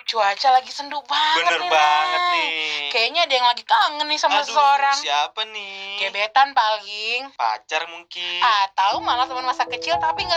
cuaca lagi sendu banget Bener nih, banget Nay. nih. Kayaknya ada yang lagi kangen nih sama Aduh, seseorang. siapa nih? Gebetan paling. Pacar mungkin. Atau malah teman masa kecil tapi nggak